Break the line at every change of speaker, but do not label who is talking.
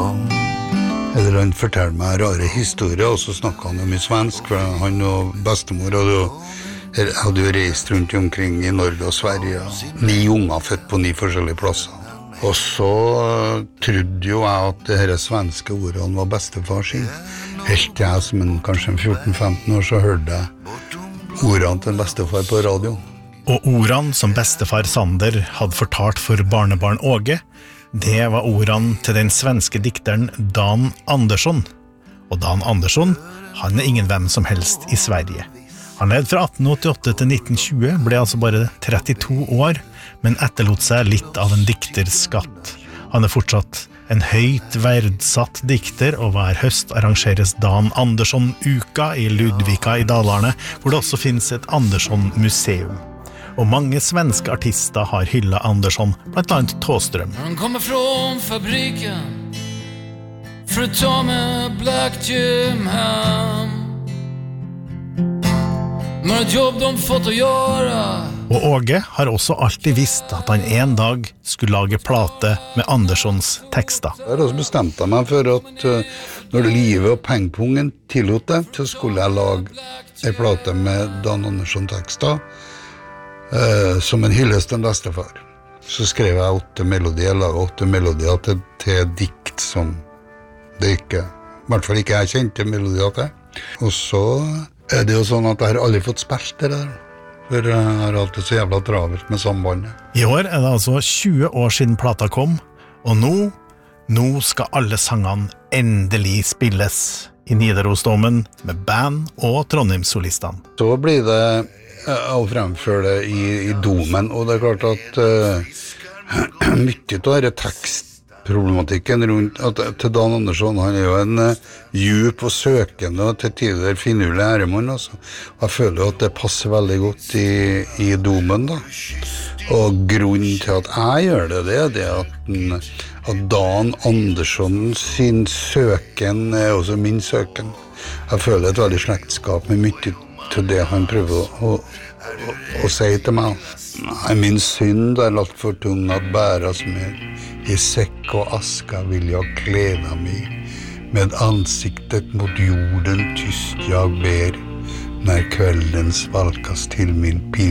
Eller han forteller meg rare historier, og så snakket han om I svensk, for han og bestemor hadde jo reist rundt omkring I Norge og Sverige. 9 unger født på 9 forskjellige plasser. Og så trodde jo jeg at det her svenske ordene var bestefar sin. Helt til jeg som kanskje 14-15 år så hørte jeg ordene til bestefar på radio.
Og ordene som bestefar Sander hadde fortalt for barnebarn Åge, det var ordene til den svenske dikteren Dan Andersson. Og Dan Andersson, han ingen hvem som helst I Sverige. Han levde fra 1888 til 1920, ble altså bare 32 år, men etterlot seg litt av en dikterskatt. Han fortsatt en høyt verdsatt dikter, og hver høst arrangeres Dan Andersson-uka I Ludvika I Dalarne, hvor det også finnes et Andersson-museum. Og mange svenske artister har hyllet Andersson, blant annet Tåström.
Han kommer från fabriken för att ta med Black Jim hem. Med ett jobb de fått att göra.
Og Åge har også alltid visst at han en dag skulle lage plate med Anderssons tekster.
Jeg har også bestemt meg for at når livet og pengpungen tillot det, så skulle jeg lage en plate med Dan Andersson tekster som en hyllest til en bestefar. Så skrev jeg 8 melodier, laget 8 melodier til dikt som det ikke, I hvert fall ikke jeg kjente melodier til. Og så det jo sånn at jeg har aldri fått spilt det der, for jeg har alltid så jævla travelt med sambandet.
I år det altså 20 år siden plata kom, og nå skal alle sangene endelig spilles I Nidarosdomen med band og Trondheimssolistene.
Så blir det å fremføre det I domen, og det klart at mye av denne tekstproblematikken rundt til Dan Andersson, han jo en djup og søkende og til tider finurlig æremann, altså. Og jeg føler at det passer veldig godt I domen da. Og grunnen til at jeg gjør det at Dan Andersson sin søken også min søken. Jeg føler et veldig slektskap med mye til det han prøver å si til meg. Min synd alt for tung at bæras med. I säck och aska vill jag kläda mig. Med ansiktet mot jorden tyst jag ber. När kvällen svalkas till min pin.